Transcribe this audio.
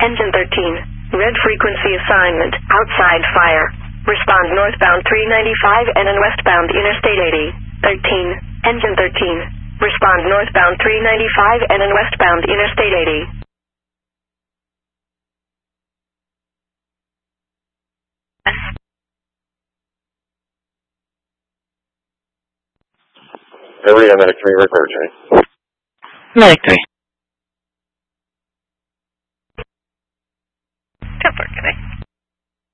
Engine 13. Red frequency assignment. Outside fire. Respond northbound 395 and westbound Interstate 80. 13. Engine 13. Respond northbound 395 and westbound Interstate 80. Area Medic 3, report, Jay. Medic 3.